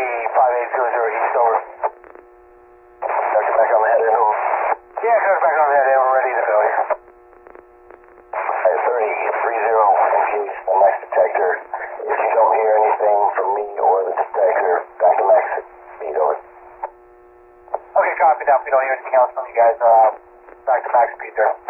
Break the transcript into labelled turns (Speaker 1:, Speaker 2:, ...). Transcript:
Speaker 1: 5800 East, over. Dr. back on the head end, over. Yeah, Coach back on the head end, we're ready to go here. 3030, engage the next detector. If you don't hear anything from me or the detector, back to max speed, over. Okay, copy that. If we don't hear anything else from you guys, back to max speed there.